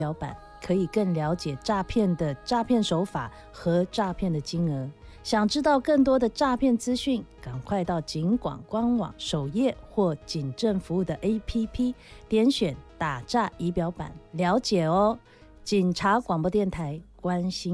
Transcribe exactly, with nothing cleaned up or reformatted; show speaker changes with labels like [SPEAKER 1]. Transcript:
[SPEAKER 1] 表板，可以更了解诈骗的诈骗手法和诈骗的金额。想知道更多的诈骗资讯，赶快到警广官网首页或警政服务的 A P P 点选打诈仪表板了解哦。警察广播电台，关心